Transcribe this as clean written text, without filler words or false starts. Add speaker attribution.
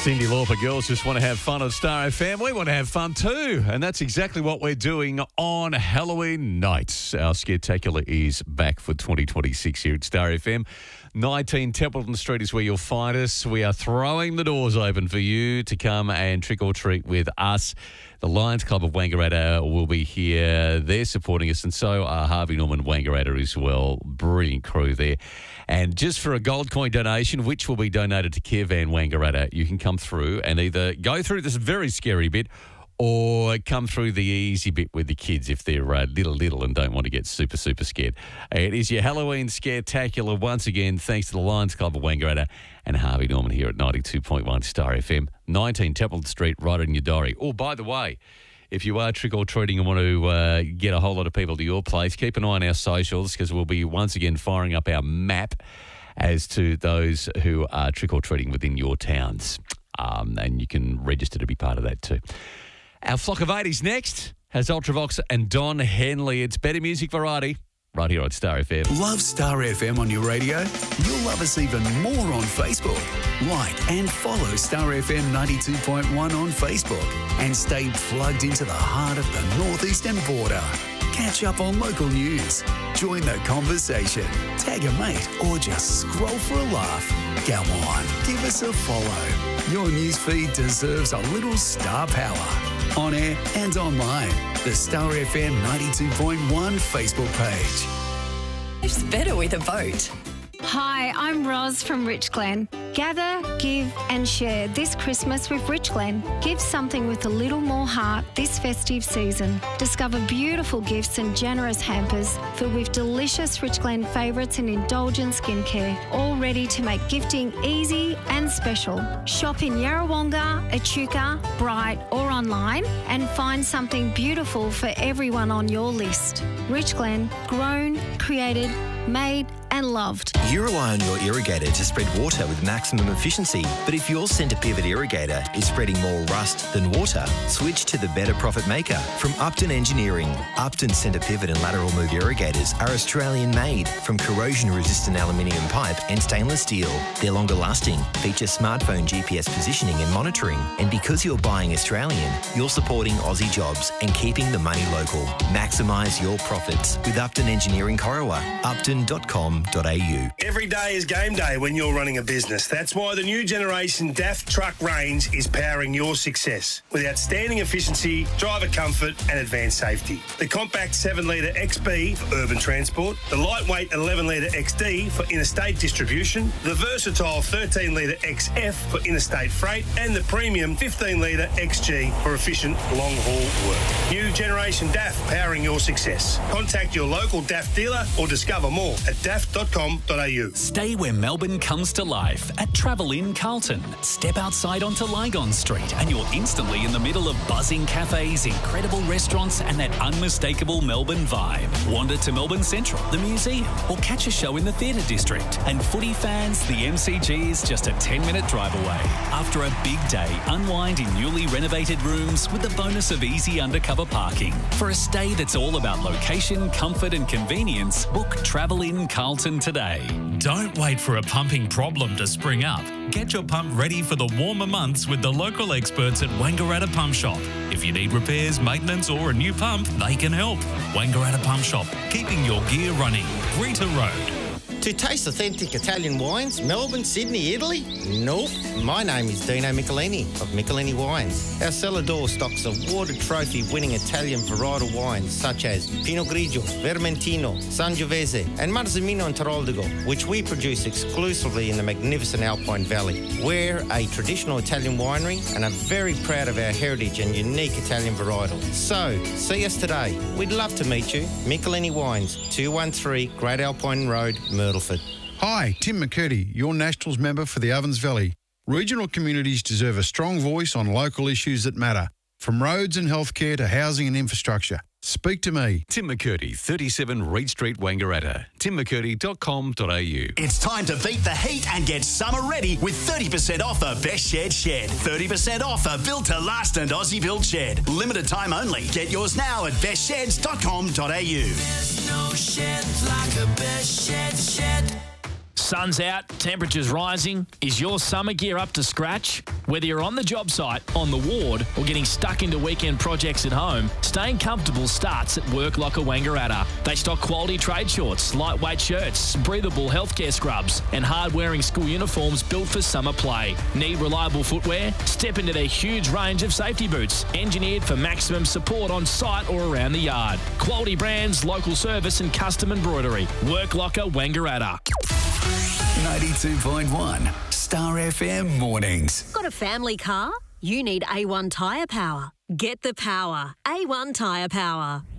Speaker 1: Cyndi Lauper, girls just want to have fun on Star FM. We want to have fun too, and that's exactly what we're doing on Halloween night. Our Scaretacular is back for 2026 here at Star FM. 19 Templeton Street is where you'll find us. We are throwing the doors open for you to come and trick or treat with us. The Lions Club of Wangaratta will be here. They're supporting us, and so are Harvey Norman Wangaratta as well. Brilliant crew there. And just for a gold coin donation, which will be donated to Caravan Wangaratta, you can come through and either go through this very scary bit or come through the easy bit with the kids if they're little and don't want to get super scared. It is your Halloween Scaretacular once again, thanks to the Lions Club of Wangaratta and Harvey Norman here at 92.1 Star FM, 19 Templeton Street, right in your diary. Oh, by the way, if you are trick-or-treating and want to get a whole lot of people to your place, keep an eye on our socials because we'll be once again firing up our map as to those who are trick-or-treating within your towns. And you can register to be part of that too. Our Flock of 80s next has Ultravox and Don Henley. It's better music variety right here on Star FM.
Speaker 2: Love Star FM on your radio? You'll love us even more on Facebook. Like and follow Star FM 92.1 on Facebook and stay plugged into the heart of the northeastern border. Catch up on local news, join the conversation, tag a mate, or just scroll for a laugh. Go on, give us a follow. Your newsfeed deserves a little star power. On air and online, the Star FM 92.1 Facebook page.
Speaker 3: It's better with a vote.
Speaker 4: Hi, I'm Roz from Rich Glen. Gather, give and share this Christmas with Rich Glen. Give something with a little more heart this festive season. Discover beautiful gifts and generous hampers filled with delicious Rich Glen favourites and indulgent skincare, all ready to make gifting easy and special. Shop in Yarrawonga, Echuca, Bright or online and find something beautiful for everyone on your list. Rich Glen, grown, created, made and loved.
Speaker 5: You rely on your irrigator to spread water with maximum efficiency, but if your centre pivot irrigator is spreading more rust than water, switch to the better profit maker from Upton Engineering. Upton centre pivot and lateral move irrigators are Australian made from corrosion resistant aluminium pipe and stainless steel. They're longer lasting, feature smartphone GPS positioning and monitoring, and because you're buying Australian, you're supporting Aussie jobs and keeping the money local. Maximise your profits with Upton Engineering Corowa. Upton.com.au.
Speaker 6: Every day is game day when you're running a business. That's why the new generation DAF truck range is powering your success with outstanding efficiency, driver comfort and advanced safety. The compact 7-litre XB for urban transport, the lightweight 11-litre XD for interstate distribution, the versatile 13-litre XF for interstate freight and the premium 15-litre XG for efficient long-haul work. New generation DAF powering your success. Contact your local DAF dealer or discover more at daf.com.au.
Speaker 7: Stay where Melbourne comes to life at Travel Inn Carlton. Step outside onto Lygon Street and you're instantly in the middle of buzzing cafes, incredible restaurants and that unmistakable Melbourne vibe. Wander to Melbourne Central, the museum, or catch a show in the theatre district. And footy fans, the MCG is just a 10-minute drive away. After a big day, unwind in newly renovated rooms with the bonus of easy undercover parking. For a stay that's all about location, comfort and convenience, book Travel Inn Carlton today.
Speaker 8: Don't wait for a pumping problem to spring up. Get your pump ready for the warmer months with the local experts at Wangaratta Pump Shop. If you need repairs, maintenance or a new pump, they can help. Wangaratta Pump Shop, keeping your gear running. Rita Road.
Speaker 9: To taste authentic Italian wines, Melbourne, Sydney, Italy? Nope. My name is Dino Michelini of Michelini Wines. Our cellar door stocks awarded trophy-winning Italian varietal wines such as Pinot Grigio, Vermentino, Sangiovese and Marzimino and Taroldigo, which we produce exclusively in the magnificent Alpine Valley. We're a traditional Italian winery and are very proud of our heritage and unique Italian varietal. So, see us today. We'd love to meet you. Michelini Wines, 213 Great Alpine Road, Myrtleford.
Speaker 10: Hi, Tim McCurdy, your Nationals member for the Ovens Valley. Regional communities deserve a strong voice on local issues that matter, from roads and healthcare to housing and infrastructure. Speak to me.
Speaker 1: Tim McCurdy, 37 Reed Street, Wangaratta. timmccurdy.com.au.
Speaker 11: It's time to beat the heat and get summer ready with 30% off a Best Shed Shed. 30% off a built to last and Aussie built shed. Limited time only. Get yours now at bestsheds.com.au.
Speaker 12: There's no shed like a Best Shed Shed.
Speaker 3: Sun's out, temperatures rising. Is your summer gear up to scratch? Whether you're on the job site, on the ward, or getting stuck into weekend projects at home, staying comfortable starts at Work Locker Wangaratta. They stock quality trade shorts, lightweight shirts, breathable healthcare scrubs, and hard-wearing school uniforms built for summer play. Need reliable footwear? Step into their huge range of safety boots, engineered for maximum support on site or around the yard. Quality brands, local service, and custom embroidery. Work Locker Wangaratta.
Speaker 2: 92.1 Star FM Mornings.
Speaker 12: Got a family car? You need A1 Tyre Power. Get the power. A1 Tyre Power.